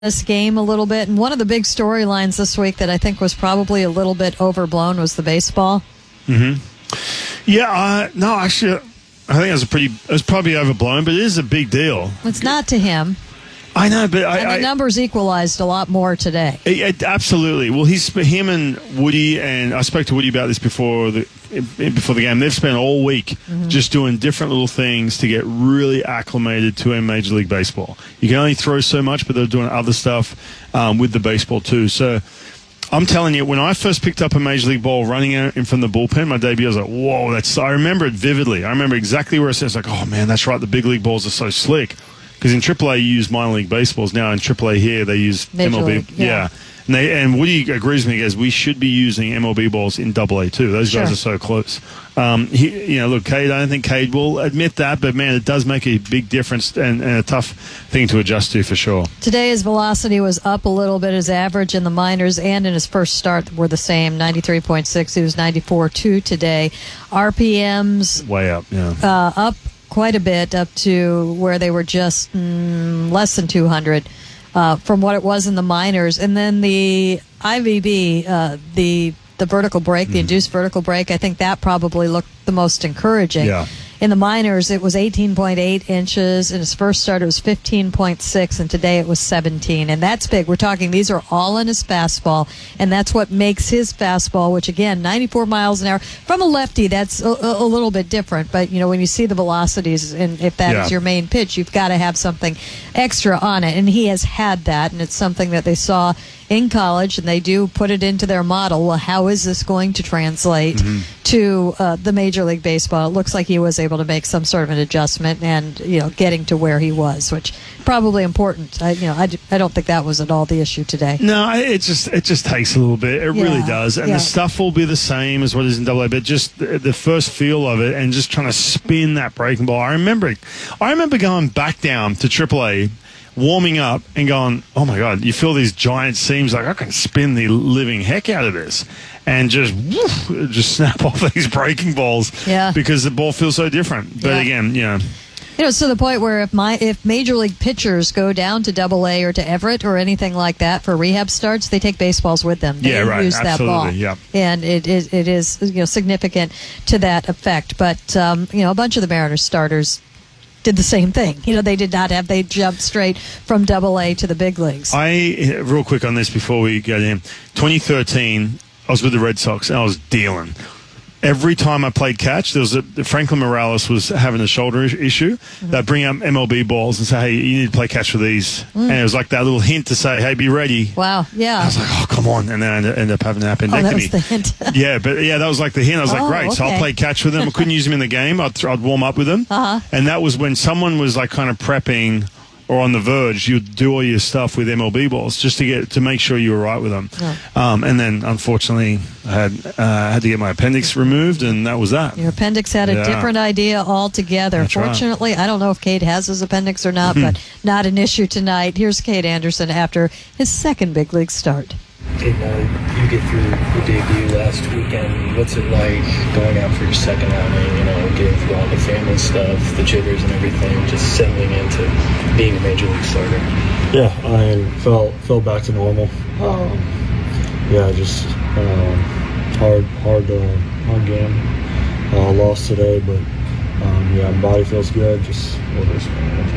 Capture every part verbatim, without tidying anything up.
this game a little bit, and one of the big storylines this week that I think was probably a little bit overblown was the baseball. Mm-hmm. Yeah, uh, no, actually, I think it was a pretty. It was probably overblown, but it is a big deal. It's not to him. I know, but I, and the I, numbers equalized a lot more today. It, it, absolutely. Well, he's him and Woody, and I spoke to Woody about this before the before the game. They've spent all week mm-hmm. just doing different little things to get really acclimated to a Major League Baseball. You can only throw so much, but they're doing other stuff um, with the baseball too. So I'm telling you, when I first picked up a Major League ball running out in from the bullpen, my debut, I was like, whoa, that's. I remember it vividly. I remember exactly where it says, like, oh man, that's right. The big league balls are so slick. Because in triple A, you use minor league baseballs. Now in triple A here, they use Major M L B. League, yeah. yeah. And, they, and Woody agrees with me, guys. We should be using M L B balls in double A too. Those sure. guys are so close. Um, he, you know, look, Cade, I don't think Cade will admit that, but man, it does make a big difference and, and a tough thing to adjust to for sure. Today, his velocity was up a little bit. His average in the minors and in his first start were the same, ninety-three point six. He was ninety-four point two today. R P Ms way up, yeah, uh, up quite a bit, up to where they were just mm, less than two hundred uh, from what it was in the minors. And then the I V B, uh, the the vertical break, the mm. induced vertical break, I think that probably looked the most encouraging. Yeah. In the minors, it was eighteen point eight inches. In his first start, it was fifteen point six, and today it was seventeen. And that's big. We're talking, these are all in his fastball, and that's what makes his fastball, which, again, ninety-four miles an hour. From a lefty, that's a, a little bit different. But, you know, when you see the velocities, and if that yeah. is your main pitch, you've got to have something extra on it. And he has had that, and it's something that they saw in college, and they do put it into their model. Well, how is this going to translate mm-hmm. to uh, the Major League Baseball? It looks like he was able to make some sort of an adjustment and, you know, getting to where he was, which probably important. I, you know, I, I don't think that was at all the issue today. No, it just it just takes a little bit. It yeah. really does. And yeah. the stuff will be the same as what is in double A, but just the, the first feel of it and just trying to spin that breaking ball. I remember, I remember going back down to triple A, warming up and going, oh my God, you feel these giant seams, like I can spin the living heck out of this and just woof, just snap off these breaking balls yeah. because the ball feels so different. But yeah. again, you know. You know, it's to the point where if my if Major League pitchers go down to Double A or to Everett or anything like that for rehab starts, they take baseballs with them. They yeah, right. use Absolutely. that ball, yeah. and it is it is you know significant to that effect. But um, you know, a bunch of the Mariners starters did the same thing. You know, they did not have, they jumped straight from double A to the big leagues. I, real quick on this before we go to him, twenty thirteen, I was with the Red Sox and I was dealing. Every time I played catch, there was a, Franklin Morales was having a shoulder issue. Mm-hmm. They'd bring up M L B balls and say, hey, you need to play catch for these. Mm. And it was like that little hint to say, hey, be ready. Wow, yeah. I was like, oh, come on. And then I ended, ended up having an appendectomy. Oh, that was the hint. yeah, but yeah, that was like the hint. I was oh, like, great. Okay. So I'll play catch with them. I couldn't use them in the game. I'd, I'd warm up with them. Uh-huh. And that was when someone was like kind of prepping or on the verge, you'd do all your stuff with M L B balls just to get to make sure you were right with them. Yeah. Um, and then, unfortunately, I had uh, had to get my appendix removed, and that was that. Your appendix had a yeah. different idea altogether. That's Fortunately, right. I don't know if Cade has his appendix or not, but not an issue tonight. Here's Cade Anderson after his second big league start. Cade, now you get through your debut last weekend. What's it like going out for your second outing, you know, getting through all the family stuff, the jitters and everything, just settling into being a major league starter? Yeah, I felt felt back to normal. Um, yeah, just um, hard, hard, uh, hard game. Uh, lost today, but um, yeah, my body feels good. Just a little bit.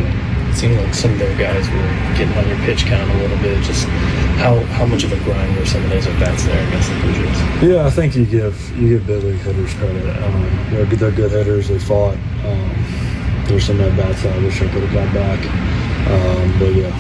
It seemed like some of their guys were getting on your pitch count a little bit. Just how how much of a grind were some of those at bats there against the Hoosiers? Yeah, I think you give you give big league hitters credit. Um, they're they're good hitters. They fought. Um, there's some at bats I wish I could have got back. Um, but yeah,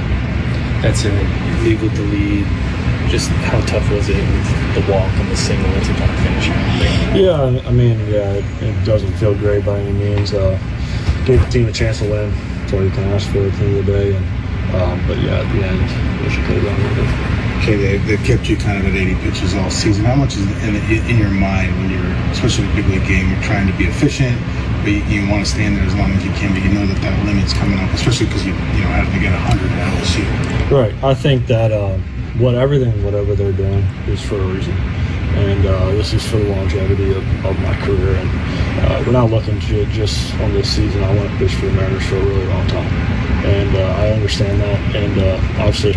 that's it. You leave with the lead. Just how tough was it with the walk and the single to kind of finish out? Yeah, I mean, yeah, it, it doesn't feel great by any means. Uh, gave the team a chance to win. That's all you can ask for at the end of the day. And, um, but yeah, at the end, wish I could have done it. Okay, they, they've kept you kind of at eighty pitches all season. How much is in, in your mind when you're, especially in a big league game, you're trying to be efficient, but you, you want to stand there as long as you can, but you know that that limit's coming up, especially because you you know having to get one hundred at L S U. Right. I think that um, what everything, whatever they're doing, is for a reason. and uh, this is for the longevity of, of my career. And uh, we're not looking to just on this season. I want to pitch for the Mariners for a really long time, and uh, I understand that. And uh, obviously,